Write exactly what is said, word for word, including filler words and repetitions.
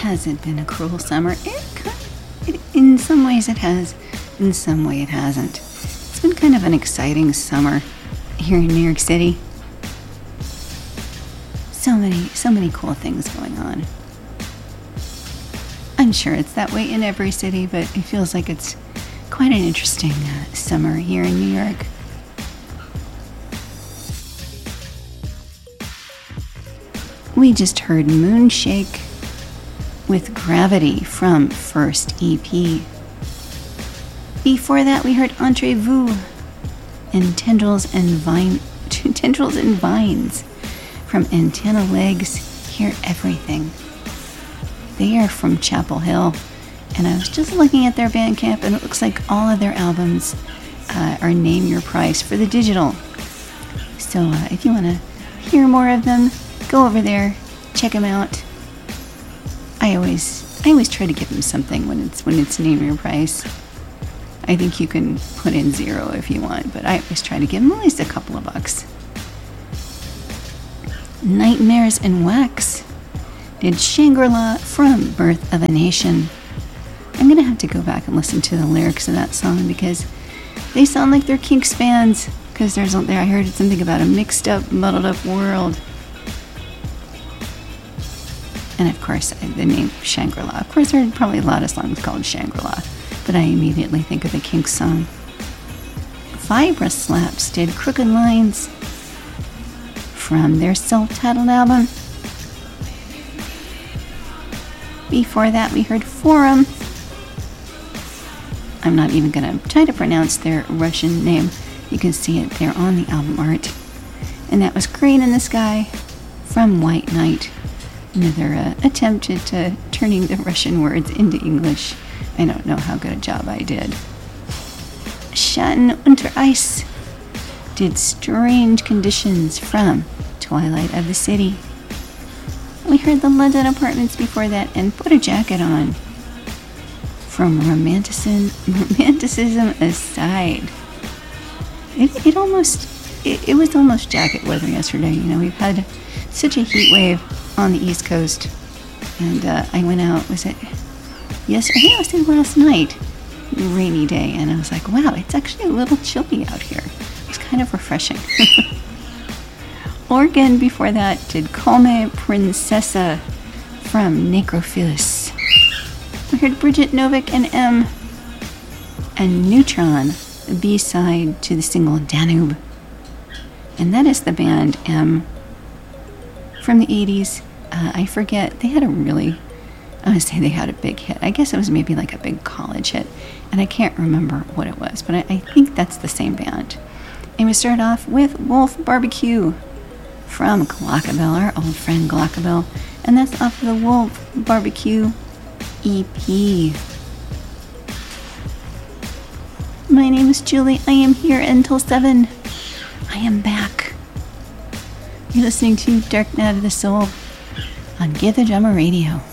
hasn't been a cruel summer. It, kind of, it, in some ways it has, in some way it hasn't. It's been kind of an exciting summer here in New York City. So many, so many cool things going on. I'm sure it's that way in every city, but it feels like it's quite an interesting uh, summer here in New York. We just heard Moonshake with Gravity from First E P. Before that, we heard Entrez-vous and Tendrils and Vine, Tendrils and Vines from Antenna Legs. Hear Everything. They are from Chapel Hill, and I was just looking at their Bandcamp, and it looks like all of their albums uh, are Name Your Price for the digital. So uh, if you want to hear more of them, go over there, check them out. I always, I always try to give them something when it's when it's Name Your Price. I think you can put in zero if you want, but I always try to give them at least a couple of bucks. Nightmares in Wax did Shangri-La from Birth of a Nation. I'm gonna have to go back and listen to the lyrics of that song because they sound like they're Kinks fans. Because there's there, I heard something about a mixed up, muddled up world. And of course, the name Shangri-La. Of course, there are probably a lot of songs called Shangri-La, but I immediately think of the Kinks song. Vibra Slaps did Crooked Lines from their self-titled album. Before that, we heard Forum. I'm not even going to try to pronounce their Russian name. You can see it there on the album art. And that was Crane in the Sky from White Knight. Another uh, attempt at uh, turning the Russian words into English. I don't know how good a job I did. Schatten unter Eis did Strange Conditions from Twilight of the City. We heard the London Apartments before that and Put a Jacket On from Romanticism, Romanticism Aside. It, it almost, it, it was almost jacket weather yesterday. You know, we've had such a heat wave on the East Coast. And uh, I went out, was it yesterday? I think I was there last night, rainy day. And I was like, wow, it's actually a little chilly out here. It's kind of refreshing. Organ before that did Come Princessa from Necrophilis. We heard Bridget Novick and M. And Neutron, the B-side to the single Danube. And that is the band M from the eighties. Uh, I forget, they had a really, I would say they had a big hit. I guess it was maybe like a big college hit. And I can't remember what it was, but I, I think that's the same band. And we start off with Wolf Barbecue from Glockabell, our old friend Glockabell. And that's off the Wolf Barbecue E P. My name is Julie. I am here until seven. I am back. You're listening to Dark Night of the Soul on Give the Drummer Radio.